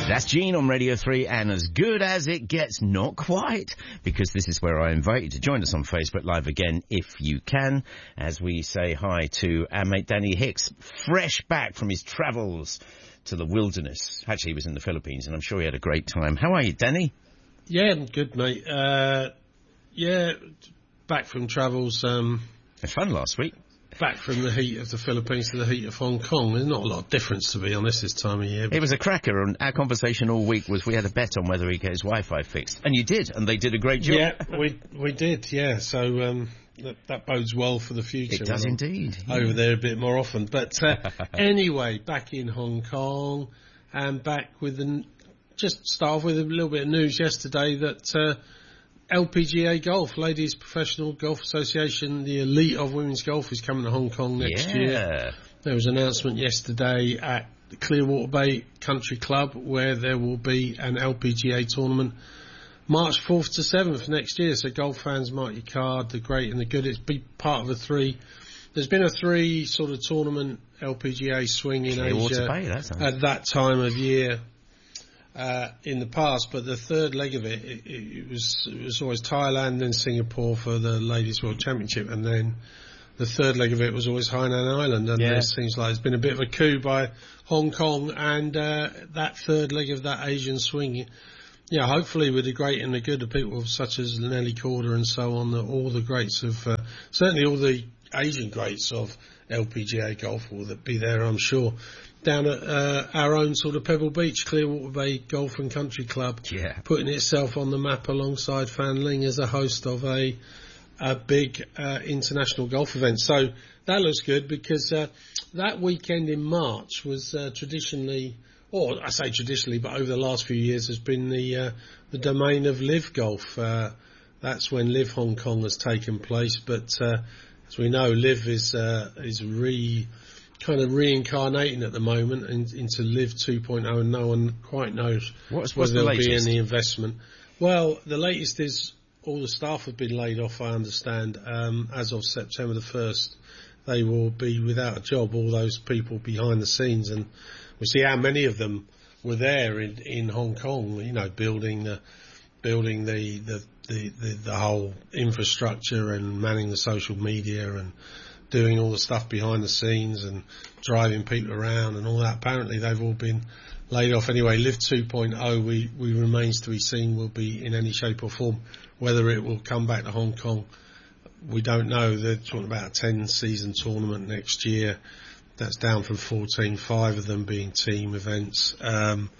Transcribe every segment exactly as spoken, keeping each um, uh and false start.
That's Gene on Radio three, and as good as it gets, not quite, because this is where I invite you to join us on Facebook Live again, if you can, as we say hi to our mate Danny Hicks, fresh back from his travels to the wilderness. Actually, he was in the Philippines, and I'm sure he had a great time. How are you, Danny? Yeah, I'm good, mate. Uh, yeah, back from travels. Um, had fun last week. Back from the heat of the Philippines to the heat of Hong Kong. There's not a lot of difference, to be honest, this time of year. It was a cracker, and our conversation all week was we had a bet on whether he get his Wi-Fi fixed. And you did, and they did a great job. Yeah, we we did, yeah. So um, that, that bodes well for the future. It does indeed. Yeah. Over there a bit more often. But uh, anyway, back in Hong Kong, and back with the... Just start off with a little bit of news yesterday that... Uh, L P G A Golf, Ladies Professional Golf Association, the elite of women's golf, is coming to Hong Kong next yeah. year. There was an announcement yesterday at the Clearwater Bay Country Club where there will be an L P G A tournament March fourth to seventh next year. So golf fans, mark your card, the great and the good. It's be part of a three. There's been a three sort of tournament L P G A swing in Clearwater Asia Bay, that at that time of year. Uh, in the past, but the third leg of it, it, it was it was always Thailand, then Singapore for the Ladies World Championship, and then the third leg of it was always Hainan Island. And yeah. it seems like it's been a bit of a coup by Hong Kong, and uh, that third leg of that Asian swing, yeah, hopefully with the great and the good of people such as Nelly Corder and so on, that all the greats of uh, certainly all the Asian greats of L P G A golf will be there, I'm sure. Down at uh, our own sort of Pebble Beach, Clearwater Bay Golf and Country Club, yeah. putting itself on the map alongside Fan Ling as a host of a, a big uh, international golf event. So that looks good because uh, that weekend in March was uh, traditionally, or I say traditionally, but over the last few years has been the uh, the domain of Live Golf. Uh, that's when Live Hong Kong has taken place, but uh, as we know, Live is uh, is re kind of reincarnating at the moment in, into Live two point oh, and no one quite knows what's, what's whether the there'll latest? be any investment. Well, the latest is all the staff have been laid off, I understand. Um, as of September the first, they will be without a job, all those people behind the scenes, and we see how many of them were there in, in Hong Kong, you know, building the building the, the, the, the, the whole infrastructure and manning the social media and doing all the stuff behind the scenes and driving people around and all that. Apparently they've all been laid off anyway. Live two point oh, we, we remains to be seen will be in any shape or form. Whether it will come back to Hong Kong, we don't know. They're talking about a ten season tournament next year. That's down from fourteen, five of them being team events. Um,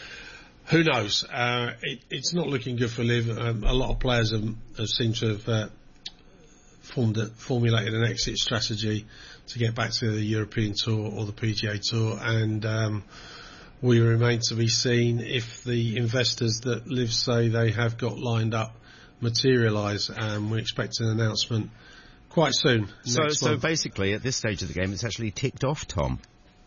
who knows? Uh, it, it's not looking good for Live. Um, a lot of players have, have seemed to have uh, Formed a, formulated an exit strategy to get back to the European Tour or the P G A Tour, and um, we remain to be seen if the investors that Live say they have got lined up materialise. Um, we expect an announcement quite soon. So, next so month. basically, at this stage of the game, it's actually ticked off, Tom.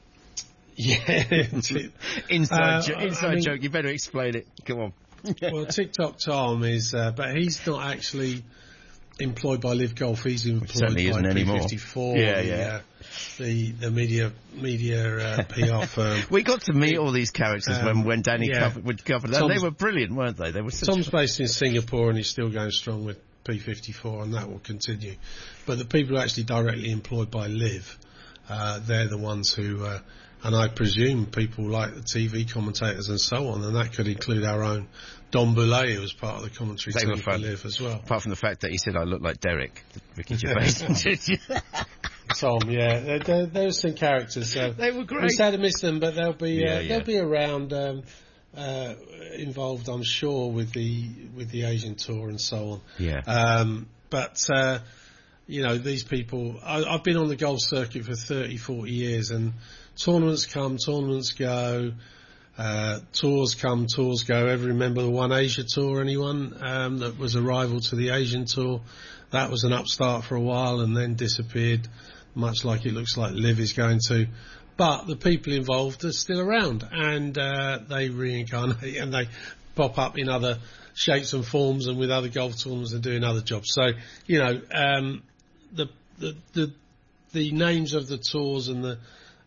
Yeah, inside, uh, jo- inside I mean, joke. You better explain it. Come on. Well, TikTok Tom is, uh, but he's not actually employed by Live Golf. He's employed by P fifty-four. Yeah, the, yeah. Uh, the the media media uh, P R firm. We got to meet all these characters um, when when Danny yeah. covered, would cover that. They were brilliant, weren't they? They were. Such Tom's based in Singapore and he's still going strong with P fifty-four, and that will continue. But the people who are actually directly employed by Live, uh, they're the ones who. Uh, And I presume people like the T V commentators and so on, and that could include our own Don Boulay, who was part of the commentary they team were for fun. Live as well. Apart from the fact that he said I look like Derek, Ricky Gervais. Tom, yeah, there, there, there's some characters. So they were great. We sad to miss them, but they'll be yeah, uh, yeah. they'll be around, um, uh, involved, I'm sure, with the with the Asian tour and so on. Yeah. Um, but. Uh, You know, these people, I, I've been on the golf circuit for thirty, forty years, and tournaments come, tournaments go, uh, tours come, tours go. Ever remember the One Asia Tour, anyone? Um, that was a rival to the Asian Tour. That was an upstart for a while and then disappeared, much like it looks like Liv is going to. But the people involved are still around, and uh, they reincarnate and they pop up in other shapes and forms and with other golf tournaments and doing other jobs. So, you know, um, the, the the the names of the tours and the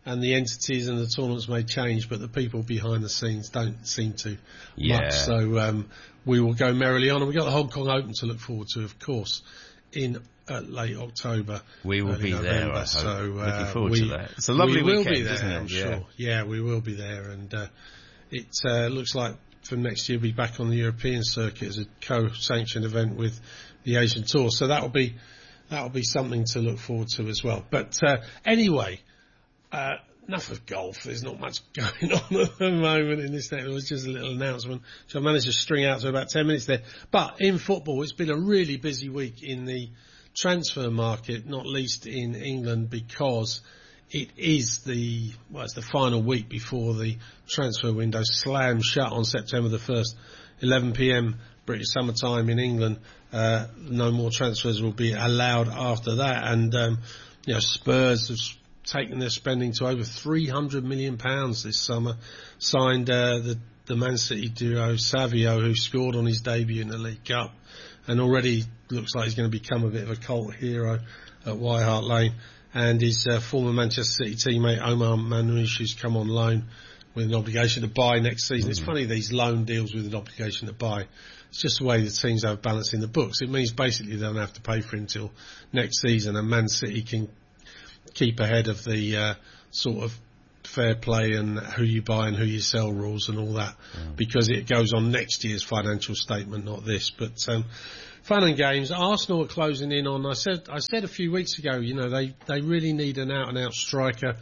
and the entities and the tournaments may change, but the people behind the scenes don't seem to yeah. much. So um, we will go merrily on. And we've got the Hong Kong Open to look forward to, of course, in uh, late October. We will be November. there, I hope. So, uh, looking forward we, to that. It's a lovely we will weekend, be there, isn't it? I'm yeah. sure. Yeah, we will be there. And uh, it uh, looks like for next year we'll be back on the European circuit as a co-sanctioned event with the Asian Tour. So that will be that will be something to look forward to as well. But uh, anyway, uh, enough of golf. There's not much going on at the moment in this thing. It was just a little announcement, which I managed to string out to about ten minutes there. But in football, it's been a really busy week in the transfer market, not least in England, because it is the, well, it's the final week before the transfer window slams shut on September the first, eleven p.m. British summer time in England. Uh, no more transfers will be allowed after that. And, um, you know, Spurs have taken their spending to over three hundred million pounds this summer, signed uh, the, the Man City duo Savio, who scored on his debut in the League Cup and already looks like he's going to become a bit of a cult hero at White Hart Lane. And his uh, former Manchester City teammate Omar Manouche, who's come on loan with an obligation to buy next season. Mm-hmm. It's funny, these loan deals with an obligation to buy. It's just the way the teams have balance in the books. It means basically they don't have to pay for him until next season, and Man City can keep ahead of the uh, sort of fair play and who you buy and who you sell rules and all that, mm. because it goes on next year's financial statement, not this. But um, fun and games. Arsenal are closing in on. I said I said a few weeks ago, you know, they they really need an out and out striker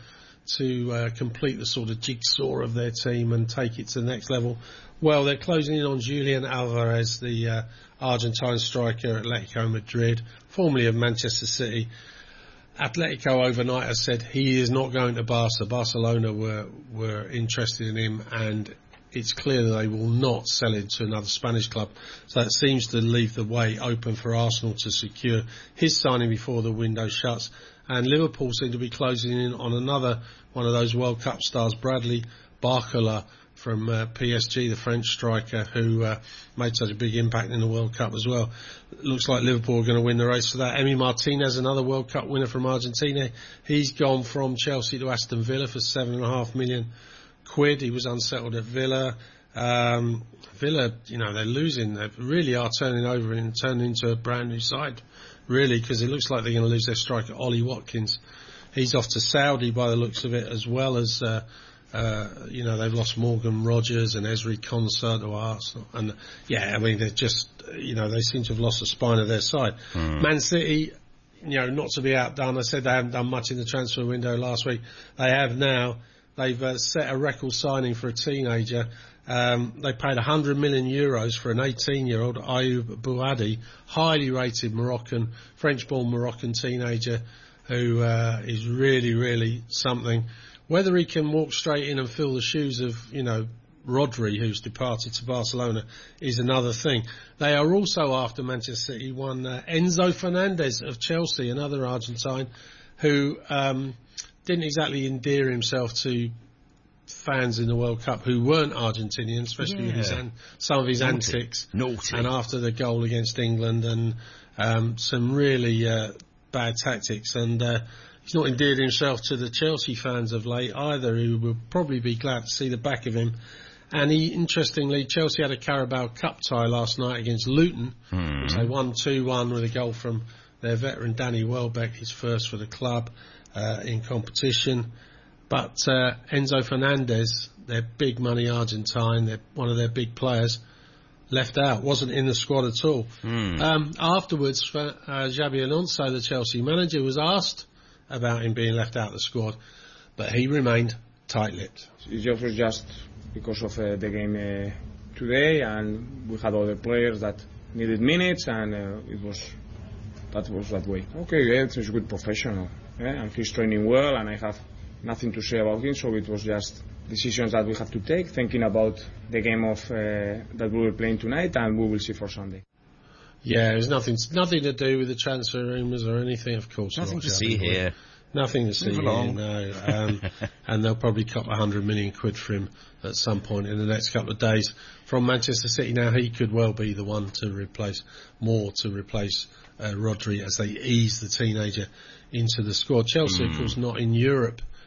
to uh, complete the sort of jigsaw of their team and take it to the next level. Well, they're closing in on Julian Alvarez, the uh, Argentine striker at Atletico Madrid, formerly of Manchester City. Atletico overnight has said he is not going to Barca. Barcelona were were interested in him, and it's clear that they will not sell him to another Spanish club. So that seems to leave the way open for Arsenal to secure his signing before the window shuts. And Liverpool seem to be closing in on another one of those World Cup stars, Bradley Barcola from uh, P S G, the French striker who uh, made such a big impact in the World Cup as well. It looks like Liverpool are going to win the race for that. Emi Martinez, another World Cup winner from Argentina. He's gone from Chelsea to Aston Villa for seven and a half million quid. He was unsettled at Villa. Um, Villa, you know, they're losing. They really are turning over and turning into a brand new side, really, because it looks like they're going to lose their striker, Ollie Watkins. He's off to Saudi by the looks of it, as well as, uh, uh, you know, they've lost Morgan Rogers and Ezri Konsa to Arsenal. And, yeah, I mean, they're just, you know, they seem to have lost the spine of their side. Mm. Man City, you know, not to be outdone. I said they haven't done much in the transfer window last week. They have now. They've uh, set a record signing for a teenager. Um, they paid one hundred million euros for an eighteen-year-old, Ayoub Bouhadi, highly rated Moroccan, French-born Moroccan teenager who uh, is really, really something. Whether he can walk straight in and fill the shoes of, you know, Rodri, who's departed to Barcelona, is another thing. They are also after Manchester City one uh, Enzo Fernandez of Chelsea, another Argentine, who um, didn't exactly endear himself to fans in the World Cup who weren't Argentinian, especially yeah. with his an- some of his Naughty. antics. Naughty. And after the goal against England and um, some really uh, bad tactics. And uh, he's not endeared himself to the Chelsea fans of late either, who will probably be glad to see the back of him. And he, interestingly, Chelsea had a Carabao Cup tie last night against Luton, mm. which they won two one with a goal from their veteran Danny Welbeck, his first for the club uh, in competition. But uh, Enzo Fernandez, their big money Argentine, they're one of their big players, left out, wasn't in the squad at all. Mm. Um, afterwards, uh, Xabi Alonso, the Chelsea manager, was asked about him being left out of the squad, but he remained tight-lipped. It was just because of uh, the game uh, today, and we had other players that needed minutes, and uh, it was that was that way. Okay, yeah, he's a good professional, yeah, and he's training well, and I have nothing to say about him, so it was just decisions that we had to take, thinking about the game of uh, that we were playing tonight, and we will see for Sunday. Yeah, there's nothing nothing to do with the transfer rumours or anything, of course. Nothing not, to see here. Nothing to see here, no. Um, and they'll probably cut a hundred million quid for him at some point in the next couple of days from Manchester City. Now he could well be the one to replace, more to replace uh, Rodri as they ease the teenager into the squad. Chelsea, mm. of course, not in Europe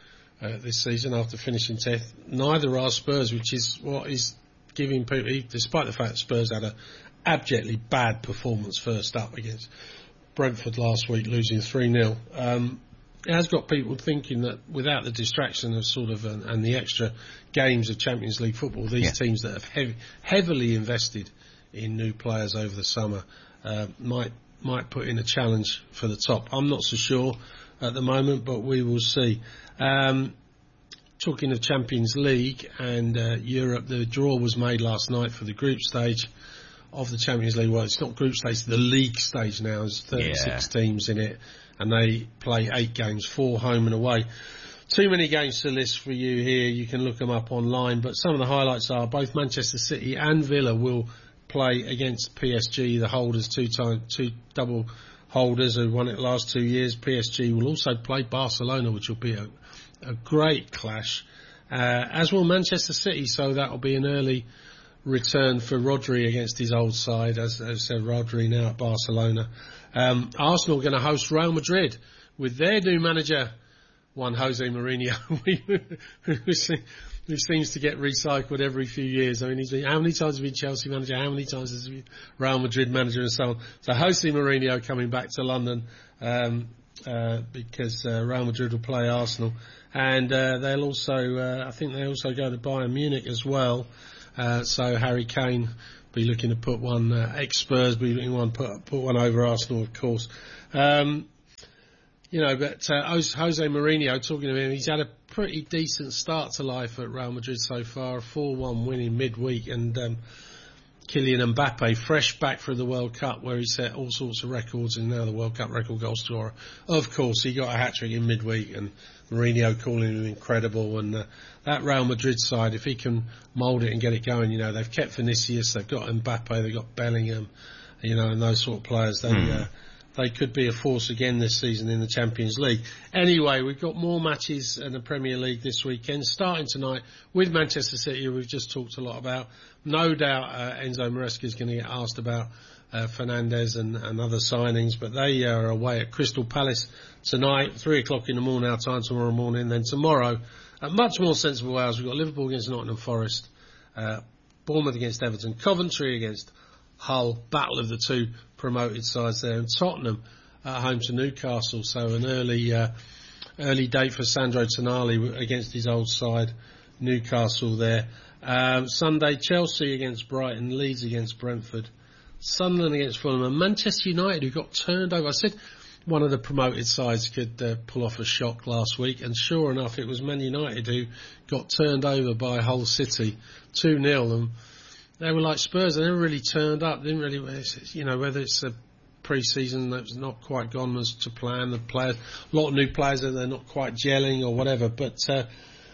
uh, this season after finishing tenth. Neither are Spurs, which is what is giving people, despite the fact Spurs had a abjectly bad performance first up against Brentford last week, losing three nil. Um, it has got people thinking that without the distraction of sort of an, and the extra games of Champions League football, these yeah. teams that have heavy, heavily invested in new players over the summer uh, might might put in a challenge for the top. I'm not so sure at the moment, but we will see. Um, talking of Champions League and uh, Europe, the draw was made last night for the group stage of the Champions League. Well, it's not group stage, it's the league stage now. There's thirty-six yeah. teams in it, and they play eight games, four home and away. Too many games to list for you here. You can look them up online, but some of the highlights are both Manchester City and Villa will play against P S G, the holders, two time, two double holders who won it the last two years. P S G will also play Barcelona, which will be a, a great clash, uh, as will Manchester City, so that will be an early return for Rodri against his old side, as I said, Rodri now at Barcelona. Um, Arsenal are going to host Real Madrid with their new manager, one Jose Mourinho, who seems to get recycled every few years. I mean, he's been, how many times has he been Chelsea manager? How many times has he been Real Madrid manager and so on? So Jose Mourinho coming back to London um, uh, because uh, Real Madrid will play Arsenal. And uh, they'll also, uh, I think they also go to Bayern Munich as well. Uh, so Harry Kane be looking to put one, uh, ex-Spurs be looking one put put one over Arsenal, of course. Um, you know, but uh, Jose Mourinho, talking to him, he's had a pretty decent start to life at Real Madrid so far, a four one win in midweek, and um, Kylian Mbappe, fresh back from the World Cup, where he set all sorts of records, and now the World Cup record goal scorer. Of course, he got a hat-trick in midweek, and Mourinho calling him incredible, and uh, that Real Madrid side, if he can mould it and get it going, you know, they've kept Vinicius, they've got Mbappe, they've got Bellingham, you know, and those sort of players, they, mm. uh, they could be a force again this season in the Champions League. Anyway, we've got more matches in the Premier League this weekend, starting tonight with Manchester City, who we've just talked a lot about. No doubt uh, Enzo Maresca is going to get asked about uh, Fernandes and, and other signings, but they are away at Crystal Palace tonight, three o'clock in the morning, our time tomorrow morning. Then tomorrow, at much more sensible hours, we've got Liverpool against Nottingham Forest, uh, Bournemouth against Everton, Coventry against Hull, battle of the two promoted sides there, and Tottenham at home to Newcastle. So an early uh, early date for Sandro Tonali against his old side, Newcastle there. Um, Sunday, Chelsea against Brighton, Leeds against Brentford, Sunderland against Fulham, and Manchester United, who got turned over. I said one of the promoted sides could uh, pull off a shock last week, and sure enough, it was Man United who got turned over by Hull City, two nil, and they were like Spurs. They never really turned up. Didn't really, you know, whether it's a pre-season that's not quite gone as to plan. The players, a lot of new players, and they're not quite gelling or whatever. But uh,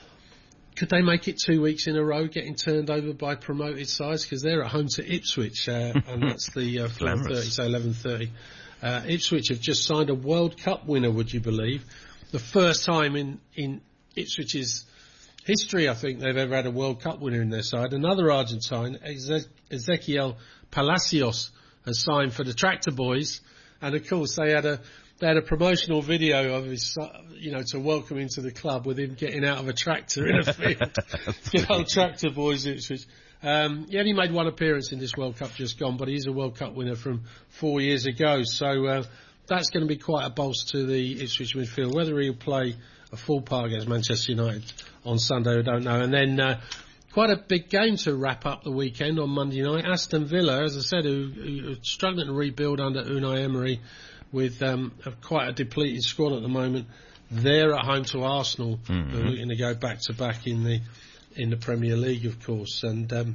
could they make it two weeks in a row, getting turned over by promoted sides? Because they're at home to Ipswich, uh, and that's the uh, four thirty, so eleven thirty. Uh, Ipswich have just signed a World Cup winner. Would you believe? The first time in in Ipswich's history, I think, they've ever had a World Cup winner in their side. Another Argentine, Ezequiel Palacios, has signed for the Tractor Boys, and of course they had a they had a promotional video of his, you know, to welcome him to the club with him getting out of a tractor in a field. Good old Tractor Boys, Ipswich. Um, he only made one appearance in this World Cup just gone, but he's a World Cup winner from four years ago. So uh, that's going to be quite a bolster to the Ipswich midfield. Whether he'll play a full part against Manchester United on Sunday, I don't know. And then uh, quite a big game to wrap up the weekend on Monday night. Aston Villa, as I said, who, who are struggling to rebuild under Unai Emery with um, a quite a depleted squad at the moment. They're at home to Arsenal, mm-hmm. who are looking to go back-to-back in the in the Premier League, of course. And um,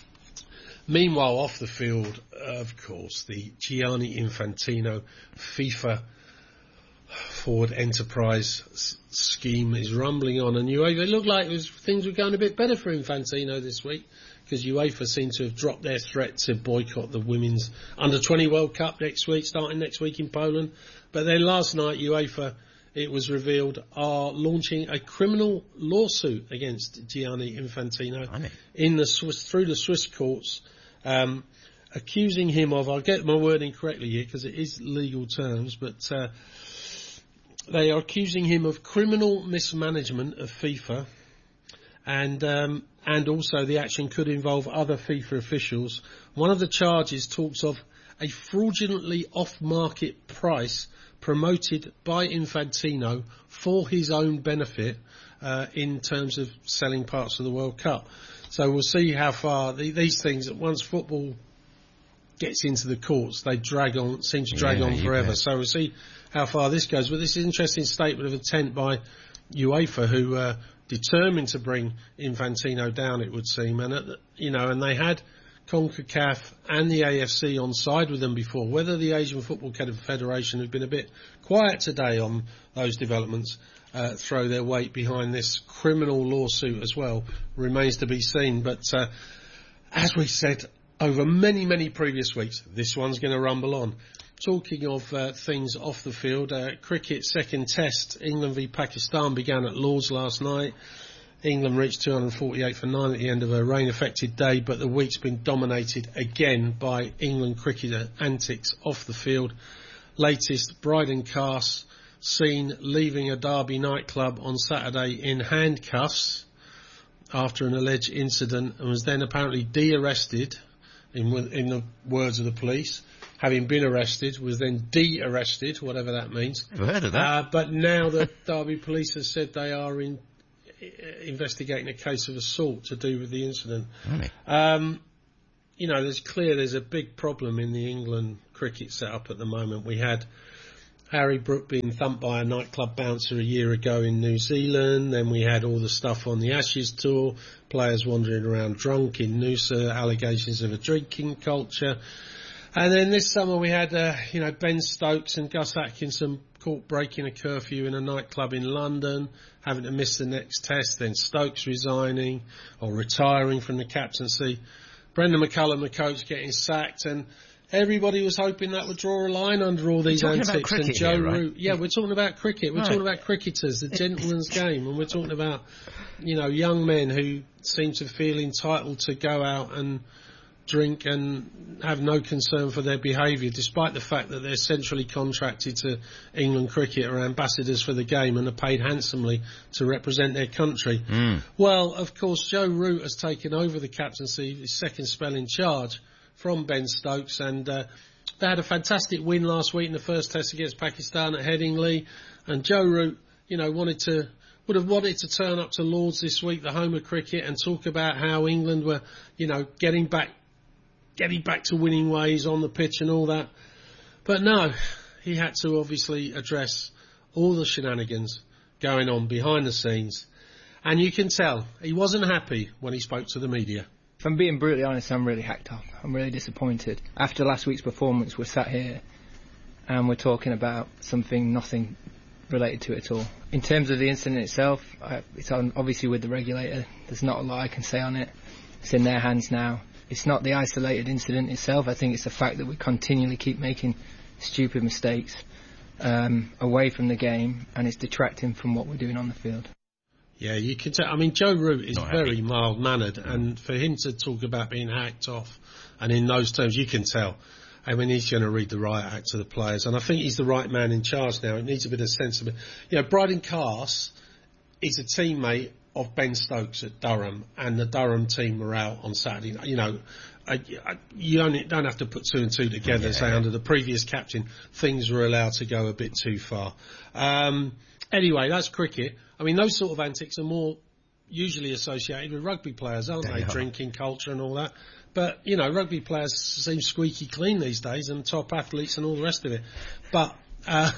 meanwhile, off the field, of course, the Gianni Infantino FIFA Forward Enterprise s- scheme is rumbling on, and UEFA, it looked like it was, things were going a bit better for Infantino this week, because UEFA seemed to have dropped their threat to boycott the Women's under twenty World Cup next week, starting next week in Poland. But then last night, UEFA, it was revealed, are launching a criminal lawsuit against Gianni Infantino in the Swiss, through the Swiss courts, um, accusing him of, I'll get my wording correctly here because it is legal terms, but uh, they are accusing him of criminal mismanagement of FIFA, and um, and also the action could involve other FIFA officials. One of the charges talks of a fraudulently off-market price promoted by Infantino for his own benefit uh, in terms of selling parts of the World Cup. So we'll see how far the, these things, once football gets into the courts, they drag on, seem to drag yeah, on forever. bet. So we'll see how far this goes. But this is an interesting statement of intent by UEFA, who are determined to bring Infantino down, it would seem. And, at the, you know, and they had CONCACAF and the A F C on side with them before. Whether the Asian Football Federation have been a bit quiet today on those developments, uh, throw their weight behind this criminal lawsuit as well, remains to be seen. But uh, as we said over many, many previous weeks, this one's going to rumble on. Talking of uh, things off the field, uh, cricket second test, England v Pakistan, began at Lord's last night. England reached two hundred forty-eight for nine at the end of a rain-affected day, but the week's been dominated again by England cricketer antics off the field. Latest, Bryden Carse seen leaving a Derby nightclub on Saturday in handcuffs after an alleged incident, and was then apparently de-arrested, in, in the words of the police. Having been arrested, was then de-arrested, whatever that means. I've heard of that. Uh, but now the Derby police have said they are in investigating a case of assault to do with the incident. Really? Um, you know, there's clear there's a big problem in the England cricket setup at the moment. We had Harry Brook being thumped by a nightclub bouncer a year ago in New Zealand. Then we had all the stuff on the Ashes tour, players wandering around drunk in Noosa, allegations of a drinking culture. And then this summer we had, uh, you know, Ben Stokes and Gus Atkinson caught breaking a curfew in a nightclub in London, having to miss the next test, then Stokes resigning or retiring from the captaincy. Brendan McCullum, the coach, getting sacked, and everybody was hoping that would draw a line under all these antics. And Joe here, right? Root, yeah, we're talking about cricket. We're right. talking about cricketers, the gentleman's game, and we're talking about, you know, young men who seem to feel entitled to go out and drink and have no concern for their behaviour, despite the fact that they're centrally contracted to England cricket or ambassadors for the game and are paid handsomely to represent their country. Mm. Well, of course, Joe Root has taken over the captaincy, his second spell in charge, from Ben Stokes, and uh, they had a fantastic win last week in the first test against Pakistan at Headingley, and Joe Root, you know, wanted to would have wanted to turn up to Lord's this week, the home of cricket, and talk about how England were, you know, getting back getting back to winning ways on the pitch and all that. But no, he had to obviously address all the shenanigans going on behind the scenes. And you can tell he wasn't happy when he spoke to the media. If I'm being brutally honest, I'm really hacked off. I'm really disappointed. After last week's performance, we're sat here and we're talking about something nothing related to it at all. In terms of the incident itself, I, it's on, obviously with the regulator. There's not a lot I can say on it. It's in their hands now. It's not the isolated incident itself. I think it's the fact that we continually keep making stupid mistakes um, away from the game, and it's detracting from what we're doing on the field. Yeah, you can tell. I mean, Joe Root is Not very happy. mild-mannered, and for him to talk about being hacked off, and in those terms, you can tell. I mean, he's going to read the riot act to the players, and I think he's the right man in charge now. It needs a bit of sensibility. You know, Bryden Carse is a teammate of Ben Stokes at Durham, and the Durham team were out on Saturday. You know, I, I, you only don't have to put two and two together and Yeah. say under the previous captain things were allowed to go a bit too far. Um, anyway, that's cricket. I mean, those sort of antics are more usually associated with rugby players, aren't They they? are. Drinking culture and all that. But, you know, rugby players seem squeaky clean these days, and top athletes and all the rest of it. But, uh,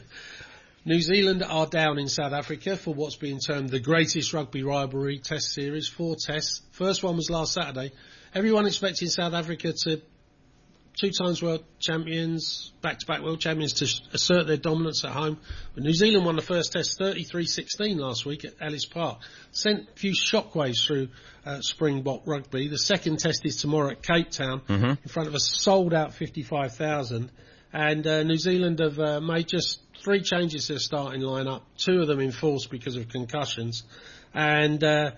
New Zealand are down in South Africa for what's being termed the greatest rugby rivalry test series, four tests. First one was last Saturday. Everyone expecting South Africa to, two times world champions, back-to-back world champions, to assert their dominance at home. But New Zealand won the first test thirty-three sixteen last week at Ellis Park. Sent a few shockwaves through uh, Springbok rugby. The second test is tomorrow at Cape Town Mm-hmm. in front of a sold-out fifty-five thousand. And uh, New Zealand have uh, made just three changes to their starting lineup, two of them enforced because of concussions. And, uh,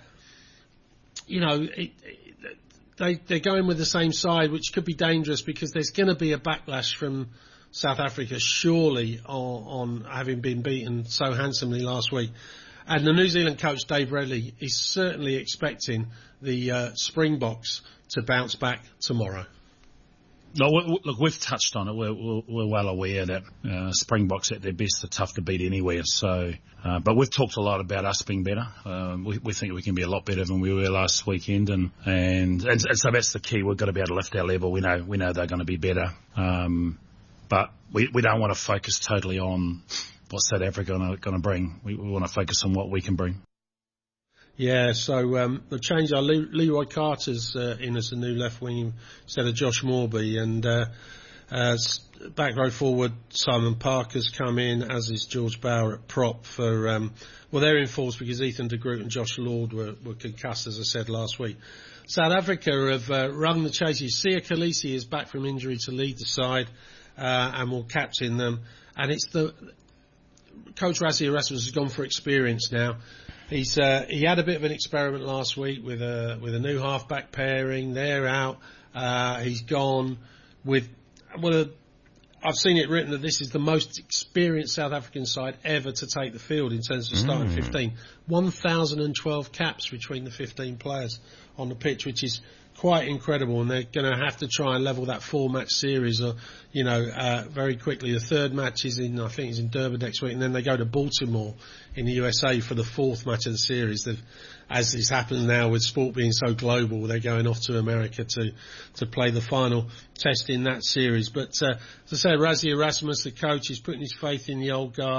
you know, it, it, they, they're going with the same side, which could be dangerous because there's going to be a backlash from South Africa surely on, on having been beaten so handsomely last week. And the New Zealand coach, Dave Redley, is certainly expecting the uh, Springboks to bounce back tomorrow. No, look, we've touched on it. We're, we're well aware that uh, Springboks at their best are tough to beat anywhere. So, uh, but we've talked a lot about us being better. Um, we, we think we can be a lot better than we were last weekend, and and, and so that's the key. We've got to be able to lift our level. We know we know they're going to be better, um, but we we don't want to focus totally on what South Africa are going to bring. We, we want to focus on what we can bring. Yeah, so um, they've changed our Le- Leroy Carter's uh, in as a new left wing instead of Josh Morby, and uh, uh, back row forward Simon Parker's come in, as is George Bauer at prop for, um, well, they're in force because Ethan de Groot and Josh Lord were, were concussed, as I said last week. South Africa have uh, rung the chase. Sia Khaleesi is back from injury to lead the side uh, and will captain them, and it's the coach Rassie Erasmus has gone for experience now. He's uh, he had a bit of an experiment last week with a with a new half-back pairing. They're out. Uh, he's gone with well. Uh, I've seen it written that this is the most experienced South African side ever to take the field in terms of starting mm. fifteen. one thousand twelve caps between the fifteen players on the pitch, which is quite incredible, and they're going to have to try and level that four-match series, or you know, uh, very quickly. The third match is in, I think, is in Durban next week, and then they go to Baltimore in the U S A for the fourth match of the series. They've, as is happening now with sport being so global, they're going off to America to to play the final test in that series. But uh, as I say, Rassie Erasmus, the coach, is putting his faith in the old guard.